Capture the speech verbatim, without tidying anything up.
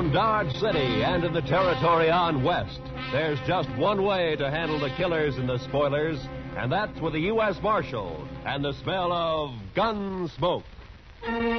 around Dodge City and in the territory on West, there's just one way to handle the killers and the spoilers, and that's with the U S Marshal and the smell of gun smoke.